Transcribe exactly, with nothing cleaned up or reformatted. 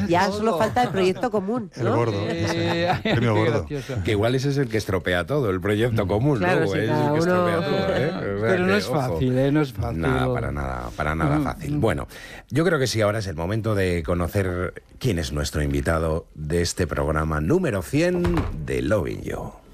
Ya solo falta el proyecto común, ¿no? El gordo. Eh, ese, premio gordo. gracioso. Que igual ese es el que estropea todo, el proyecto común, Claro, luego sí, es el cada que uno- estropea todo, ¿eh? O sea Pero no que, es ojo. fácil, ¿eh? No es fácil. Nada, para nada, para nada fácil. Bueno, yo creo que sí, ahora es el momento de conocer quién es nuestro invitado de este programa número cien de Loving You.